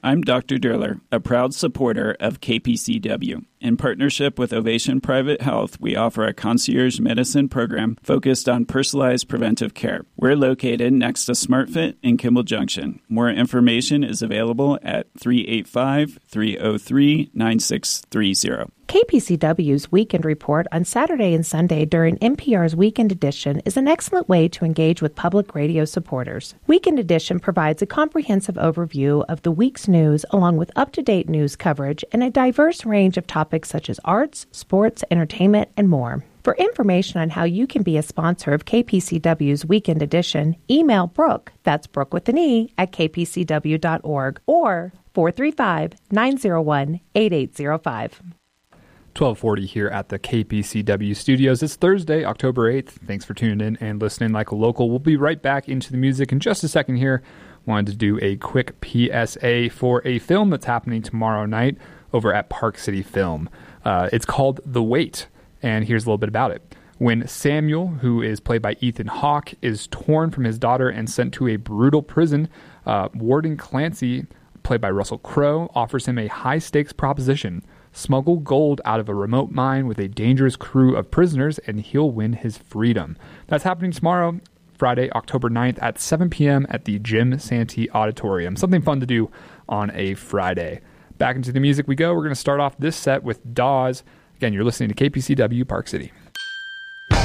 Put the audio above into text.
I'm Dr. Durler, a proud supporter of KPCW. In partnership with Ovation Private Health, we offer a concierge medicine program focused on personalized preventive care. We're located next to SmartFit in Kimball Junction. More information is available at 385-303-9630. KPCW's Weekend Report on Saturday and Sunday during NPR's Weekend Edition is an excellent way to engage with public radio supporters. Weekend Edition provides a comprehensive overview of the week's news along with up-to-date news coverage and a diverse range of topics such as arts, sports, entertainment, and more. For information on how you can be a sponsor of KPCW's Weekend Edition, email Brooke, that's Brooke with an E, at kpcw.org or 435-901-8805. 1240 here at the KPCW studios. It's Thursday, October 8th. Thanks for tuning in and listening like a local. We'll be right back into the music in just a second here. Wanted to do a quick PSA for a film that's happening tomorrow night over at Park City Film. It's called The Wait, and here's a little bit about it. When Samuel, who is played by Ethan Hawke, is torn from his daughter and sent to a brutal prison, Warden Clancy, played by Russell Crowe, offers him a high-stakes proposition: smuggle gold out of a remote mine with a dangerous crew of prisoners, and he'll win his freedom. That's happening tomorrow, Friday, October 9th at 7 p.m. at the Jim Santee Auditorium. Something fun to do on a Friday. Back into the music we go. We're going to start off this set with Dawes. Again, you're listening to KPCW Park City.